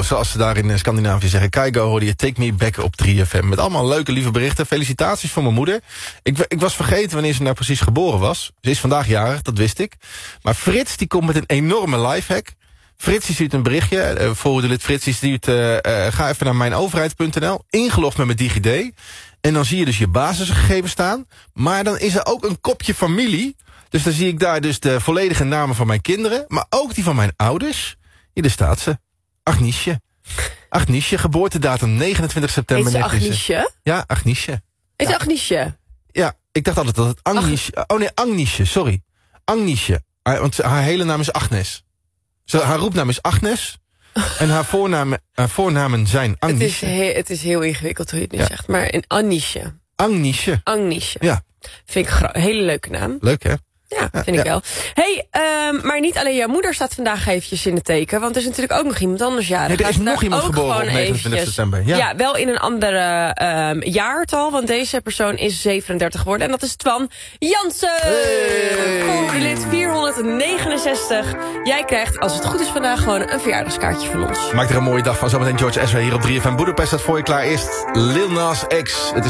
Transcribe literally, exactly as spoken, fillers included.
zoals ze daar in Scandinavië zeggen. Keigo hoorde je Take Me Back op drie F M. Met allemaal leuke, lieve berichten. Felicitaties voor mijn moeder. Ik, ik was vergeten wanneer ze nou precies geboren was. Ze is vandaag jarig, dat wist ik. Maar Frits die komt met een enorme lifehack. Frits die stuurt een berichtje. Uh, voorhoedelid Frits die stuurt... Uh, uh, ga even naar mijnoverheid punt n l. Ingelogd met mijn DigiD. En dan zie je dus je basisgegevens staan. Maar dan is er ook een kopje familie. Dus dan zie ik daar dus de volledige namen van mijn kinderen. Maar ook die van mijn ouders. Hier, daar staat ze. Agniesje. Agniesje, geboortedatum negenentwintig september. Heet ze Agniesje? Ja, Agniesje. Heet ja. Agniesje? Ja, ik dacht altijd dat het Agniesje... Ag oh nee, Agniesje, sorry. Agniesje. Want haar hele naam is Agnes. Zo, haar roepnaam is Agnes. En haar voornamen, haar voornamen zijn Agniesje. Het is, he het is heel ingewikkeld hoe je het nu ja. zegt. Maar een Agniesje. Agniesje. Agniesje. Ja. Vind ik een hele leuke naam. Leuk, hè? Ja, vind ja, ik wel. Hey, um, maar niet alleen jouw moeder staat vandaag eventjes in het teken. Want er is natuurlijk ook nog iemand anders jarig. Nee, er is nog iemand geboren op negenentwintig eventjes, september. Ja. ja, wel in een andere um, jaartal. Want deze persoon is zevenendertig geworden. En dat is Twan Jansen. Hey. Voorlid vierhonderdnegenenzestig. Jij krijgt, als het goed is vandaag, gewoon een verjaardagskaartje van ons. Maak er een mooie dag van. Zometeen George Ezra hier op drie F M Budapest. Dat voor je klaar. Eerst Lil Nas X. Het is